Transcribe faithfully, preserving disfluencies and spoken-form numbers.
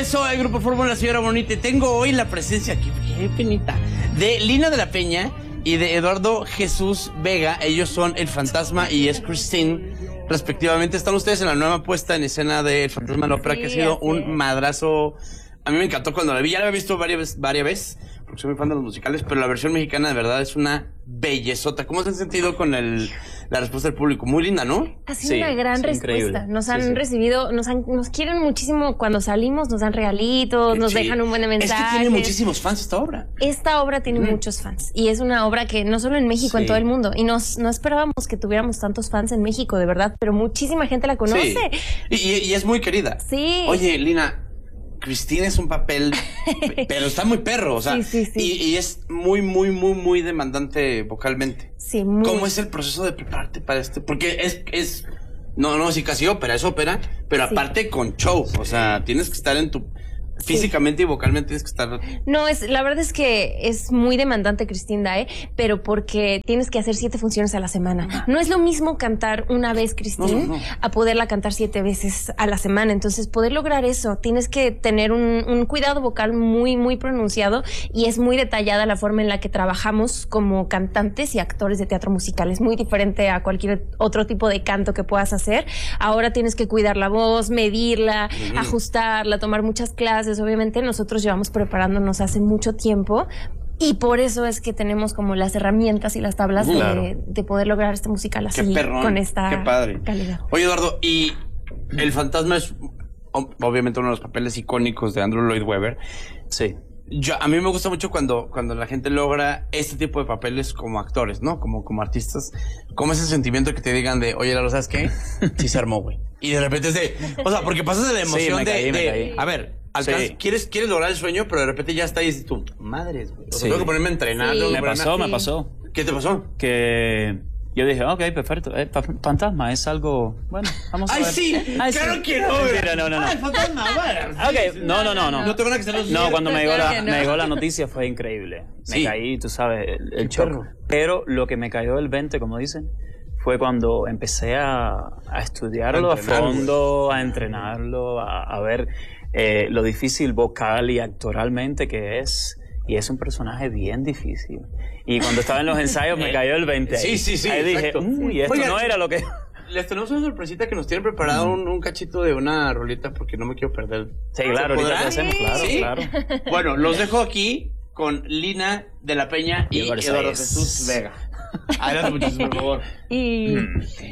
regreso al Grupo Fórmula, señora Bonita. Tengo hoy la presencia, qué, qué penita, de Lina de la Peña y de Eduardo Jesús Vega. Ellos son El Fantasma y es Christine, respectivamente. Están ustedes en la nueva puesta en escena de El Fantasma en la Ópera, sí, que ha sido un es. madrazo. A mí me encantó cuando la vi. Ya la había visto varias, varias veces, porque soy muy fan de los musicales, pero la versión mexicana de verdad es una bellezota. ¿Cómo se han sentido con el, la respuesta del público? Muy linda, ¿no? Ha sido sí, una gran sí, respuesta. Increíble. Nos han sí, sí. recibido, nos, han, nos quieren muchísimo cuando salimos, nos dan regalitos, nos sí. dejan un buen mensaje. Es que tiene muchísimos fans esta obra. Esta obra tiene mm. muchos fans. Y es una obra que no solo en México, sí. en todo el mundo. Y nos, no esperábamos que tuviéramos tantos fans en México, de verdad, pero muchísima gente la conoce. Sí. Y, y, y es muy querida. Sí. Oye, Lina, Christine es un papel, pero está muy perro, o sea, sí, sí, sí. Y, y es muy, muy, muy, muy demandante vocalmente. Sí, muy. ¿Cómo es el proceso de prepararte para este? Porque es, es, no, no, sí, casi ópera, es ópera, pero sí. aparte con show, o sea, tienes que estar en tu... Físicamente sí. y vocalmente tienes que estar... No, es la verdad es que es muy demandante, Christine Dae, pero porque tienes que hacer siete funciones a la semana. No es lo mismo cantar una vez, Christine, no, no, no. a poderla cantar siete veces a la semana. Entonces, poder lograr eso, tienes que tener un, un cuidado vocal muy, muy pronunciado, y es muy detallada la forma en la que trabajamos como cantantes y actores de teatro musical. Es muy diferente a cualquier otro tipo de canto que puedas hacer. Ahora tienes que cuidar la voz, medirla, uh-huh. ajustarla, tomar muchas clases. Obviamente nosotros llevamos preparándonos hace mucho tiempo y por eso es que tenemos como las herramientas y las tablas claro. de, de poder lograr este musical así, qué perrón, con esta qué padre. calidad. Oye, Eduardo, y El Fantasma es obviamente uno de los papeles icónicos de Andrew Lloyd Webber. Sí. Yo, a mí me gusta mucho cuando, cuando la gente logra este tipo de papeles como actores, ¿no? Como, como artistas. Como ese sentimiento que te digan de, oye, Lalo, ¿sabes qué? Sí se armó, güey. Y de repente es de... O sea, porque pasas de la emoción sí, de, caí, de... A ver, alcanz, sí. quieres, quieres lograr el sueño, pero de repete ya está y dices tú, madres, güey. O sea, sí. tengo que ponerme a entrenar. Sí. Me ponerme pasó, a... me pasó. ¿Qué te pasó? Que... Yo dije, ok, perfecto. Eh, fantasma es algo... Bueno, vamos a ¡Ay, ver. sí! Ay, ¡Claro sí. que no! Mentira, no, no, no. ¡Ah, el fantasma! Bueno, ok, no, no, no, no. No te van a que se los No, cuando me llegó, la, no. me llegó la noticia fue increíble. Me sí. caí, tú sabes, el, el shock. Perro. Pero lo que me cayó el veinte, como dicen, fue cuando empecé a, a estudiarlo a, a fondo, a entrenarlo, a, a ver eh, lo difícil vocal y actoralmente que es. Y es un personaje bien difícil. Y cuando estaba en los ensayos me cayó el veinte. Sí, sí, sí. Ahí dije, uy, esto Oigan, no era lo que... Les tenemos una sorpresita que nos tienen preparado mm. un, un cachito de una rolita porque no me quiero perder. Sí, claro, ahorita lo hacemos, claro, ¿Sí? claro. Bueno, los dejo aquí con Lina de la Peña y, y Eduardo Jesús Vega. Adelante, muchachos, por favor. Y... Mm.